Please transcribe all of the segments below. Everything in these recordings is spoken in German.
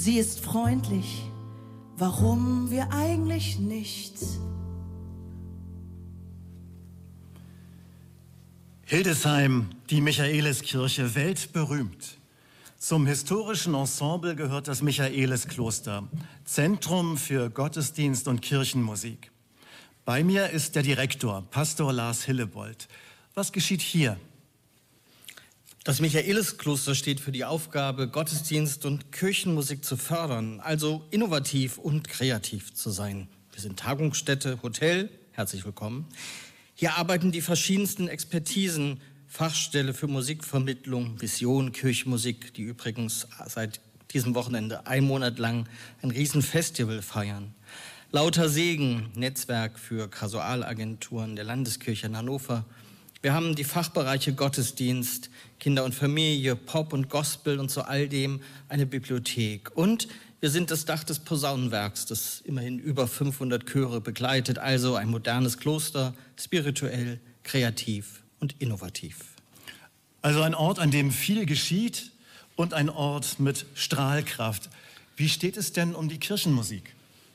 sie ist freundlich, warum wir eigentlich nicht. Hildesheim, die Michaeliskirche, weltberühmt. Zum historischen Ensemble gehört das Michaeliskloster, Zentrum für Gottesdienst und Kirchenmusik. Bei mir ist der Direktor, Pastor Lars Hillebold. Was geschieht hier? Das Michaeliskloster steht für die Aufgabe, Gottesdienst und Kirchenmusik zu fördern, also innovativ und kreativ zu sein. Wir sind Tagungsstätte, Hotel, herzlich willkommen. Hier arbeiten die verschiedensten Expertisen, Fachstelle für Musikvermittlung, Vision, Kirchenmusik, die übrigens seit diesem Wochenende 1 Monat lang ein Riesenfestival feiern. Lauter Segen, Netzwerk für Kasualagenturen der Landeskirche in Hannover. Wir haben die Fachbereiche Gottesdienst, Kinder und Familie, Pop und Gospel und zu all dem eine Bibliothek. Und wir sind das Dach des Posaunenwerks, das immerhin über 500 Chöre begleitet, also ein modernes Kloster, spirituell, kreativ und innovativ. Also ein Ort, an dem viel geschieht und ein Ort mit Strahlkraft. Wie steht es denn um die Kirchenmusik?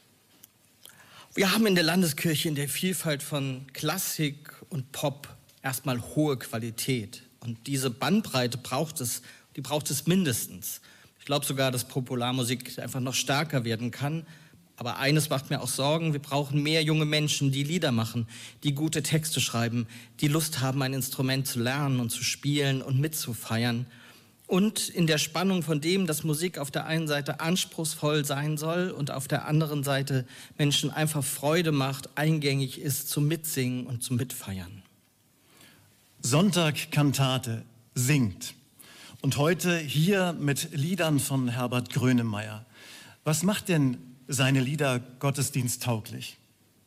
Wir haben in der Landeskirche in der Vielfalt von Klassik und Pop erstmal hohe Qualität. Und diese Bandbreite braucht es mindestens. Ich glaube sogar, dass Popularmusik einfach noch stärker werden kann. Aber eines macht mir auch Sorgen, wir brauchen mehr junge Menschen, die Lieder machen, die gute Texte schreiben, die Lust haben, ein Instrument zu lernen und zu spielen und mitzufeiern. Und in der Spannung von dem, dass Musik auf der einen Seite anspruchsvoll sein soll und auf der anderen Seite Menschen einfach Freude macht, eingängig ist zum Mitsingen und zum Mitfeiern. Sonntag Kantate singt. Und heute hier mit Liedern von Herbert Grönemeyer. Was macht denn seine Lieder gottesdiensttauglich?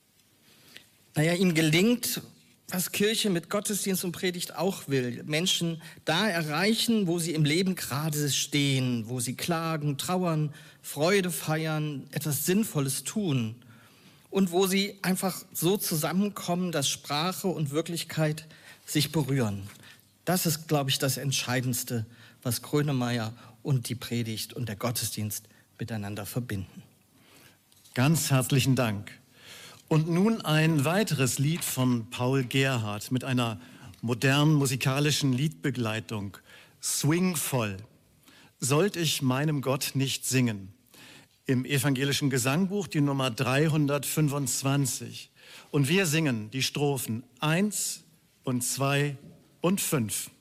Naja, ihm gelingt, was Kirche mit Gottesdienst und Predigt auch will. Menschen da erreichen, wo sie im Leben gerade stehen, wo sie klagen, trauern, Freude feiern, etwas Sinnvolles tun. Und wo sie einfach so zusammenkommen, dass Sprache und Wirklichkeit sich berühren. Das ist, glaube ich, das Entscheidendste, was Grönemeyer und die Predigt und der Gottesdienst miteinander verbinden. Ganz herzlichen Dank. Und nun ein weiteres Lied von Paul Gerhardt mit einer modernen musikalischen Liedbegleitung. Swingvoll. Sollt ich meinem Gott nicht singen? Im evangelischen Gesangbuch die Nummer 325. Und wir singen die Strophen 1 und 2 und 5.